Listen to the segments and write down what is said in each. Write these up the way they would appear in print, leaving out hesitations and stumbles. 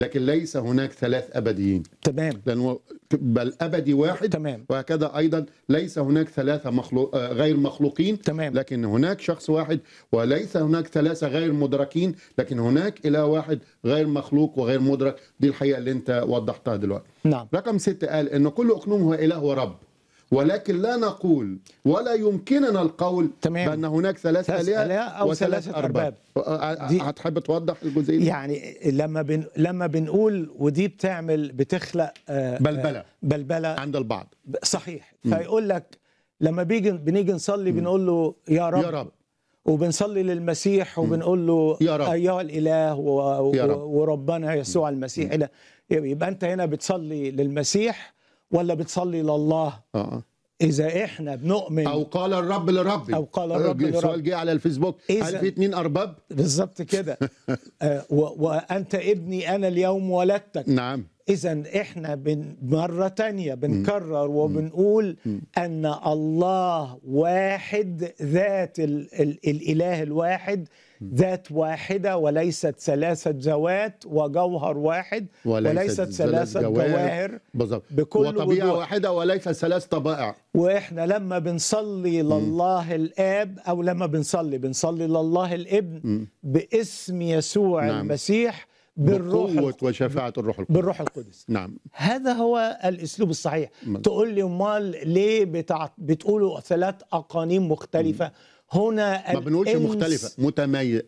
لكن ليس هناك 3 أبديين. تمام. لأنه بل أبدي واحد. تمام. وهكذا أيضا ليس هناك 3 غير مخلوقين. تمام. لكن هناك شخص واحد، وليس هناك 3 غير مدركين، لكن هناك إله واحد غير مخلوق وغير مدرك. دي الحقيقة اللي أنت وضحتها دلوقتي. نعم. رقم 6 قال إن كل أقنوم هو إله ورب، ولكن لا نقول ولا يمكننا القول تمام. بأن هناك 3 آلهة أو 3 أرباب. هتحب توضح الجزئية دي؟ يعني لما بنقول، ودي بتخلق بلبلة عند البعض. صحيح. فيقول لك لما بنيجي نصلي بنقول له يا رب، يا رب. وبنصلي للمسيح وبنقول له يا رب. أيها الإله يا رب. وربنا يسوع المسيح. يبقى أنت هنا بتصلي للمسيح ولا بتصلي لله؟ إذا إحنا بنؤمن أو قال الرب لربي، أو قال الرب لربي. السؤال جه على الفيسبوك، هل في 2 أرباب؟ بالظبط كده. وأنت ابني أنا اليوم ولدتك. نعم. إذن إحنا مرة تانية بنكرر وبنقول أن الله واحد، ذات الإله الواحد، ذات واحدة وليست 3 ذوات، وجوهر واحد وليست 3 جواهر. بالظبط. بكل وطبيعة وضوح. واحدة وليس 3 طبائع. وإحنا لما بنصلي لله الآب، أو لما بنصلي لله الابن باسم يسوع نعم. المسيح بقوة وشفاعة بالروح القدس. نعم. هذا هو الأسلوب الصحيح. تقول لي امال ليه بتقولوا 3 أقانيم مختلفة؟ هنا ما بنقولش مختلفة، متميز.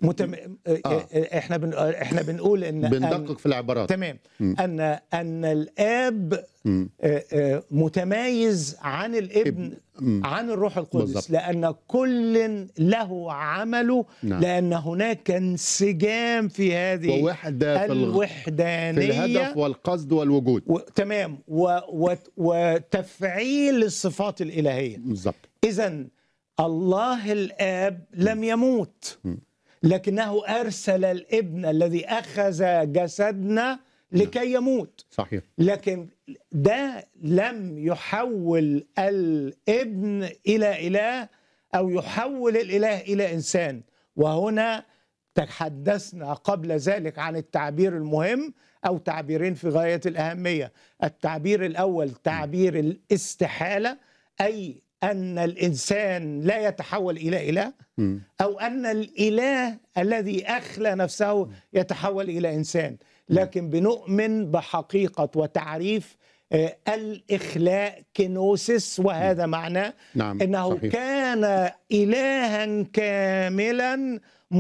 احنا بنقول ان بندقق في العبارات. تمام. ان الآب متميز عن الابن عن الروح القدس. بالزبط. لأن كل له عمله. نعم. لأن هناك انسجام في هذه ووحدة الوحدانية في الهدف والقصد والوجود. تمام. وتفعيل الصفات الإلهية. بالظبط. إذن الله الآب لم يموت، لكنه أرسل الابن الذي أخذ جسدنا لكي يموت. صحيح. لكن ده لم يحول الابن إلى إله، أو يحول الإله إلى إنسان. وهنا تحدثنا قبل ذلك عن التعبير المهم، أو تعبيرين في غاية الأهمية. التعبير الأول تعبير الاستحالة، أي أن الإنسان لا يتحول إلى إله، أو أن الإله الذي أخلى نفسه يتحول إلى إنسان. لكن بنؤمن بحقيقة وتعريف الإخلاء كينوسيس، وهذا معناه نعم. أنه صحيح. كان إلها كاملا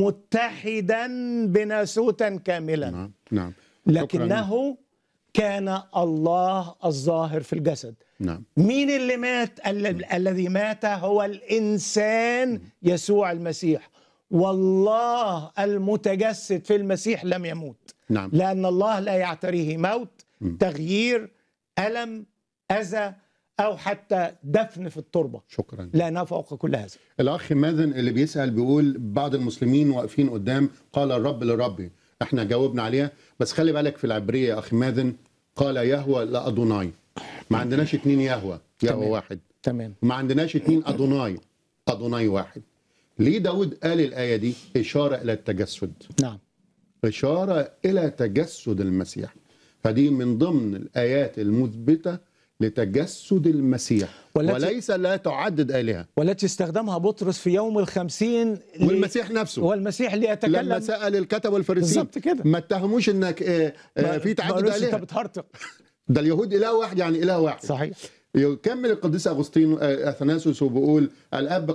متحدا بناسوتا كاملا. نعم. نعم. لكنه كان الله الظاهر في الجسد. نعم. مين اللي مات؟ الذي مات هو الإنسان يسوع المسيح. والله المتجسد في المسيح لم يموت. نعم. لأن الله لا يعتريه موت، تغيير، ألم، أذى، أو حتى دفن في التربة. شكرا. لأنه فوق كل هذا. الأخ مازن اللي بيسأل بيقول بعض المسلمين واقفين قدام قال الرب لربي، احنا جاوبنا عليها، بس خلي بالك في العبرية يا أخي مازن قال يهوى لأدوناي. ما عندناش 2 يهوى واحد. تمام. ما عندناش 2 أدوناي واحد. ليه داود قال الآية دي؟ إشارة إلى التجسد. نعم. إشارة إلى تجسد المسيح. فدي من ضمن الآيات المثبتة لتجسد المسيح، وليس لا تعدد آلهة، والتي استخدمها بطرس في يوم ال50 والمسيح نفسه، والمسيح اللي يتكلم لما سأل الكتب والفريسيين بالظبط كده، ما اتهموش انك في تعدد آلهة. انت بتهرطق. ده اليهود إله واحد، يعني إله واحد. صحيح. يكمل القديس أغسطين أثناسوس وبيقول الأب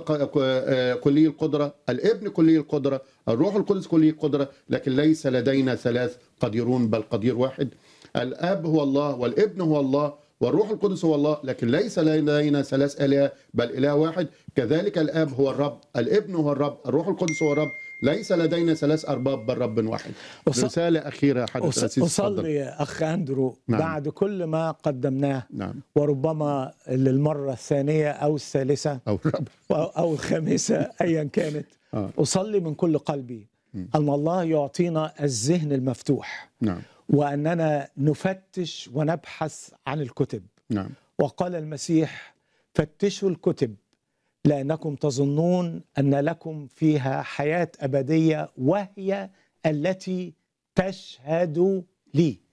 كلي القدرة، الابن كلي القدرة، الروح القدس كلي القدرة، لكن ليس لدينا 3 قديرون بل قدير واحد. الأب هو الله، والابن هو الله، والروح القدس هو الله، لكن ليس لدينا 3 آلهة بل إله واحد. كذلك الآب هو الرب، الابن هو الرب، الروح القدس هو الرب، ليس لدينا 3 أرباب بل رب واحد. رسالة أخيرة حضرة الأسيس. أصلي يا أخ أندرو. نعم. بعد كل ما قدمناه. نعم. وربما للمرة الثانية أو الثالثة أو الخامسة أيا كانت. أصلي من كل قلبي أن الله يعطينا الذهن المفتوح. نعم. وأننا نفتش ونبحث عن الكتب. نعم. وقال المسيح فتشوا الكتب لأنكم تظنون أن لكم فيها حياة أبدية، وهي التي تشهد لي.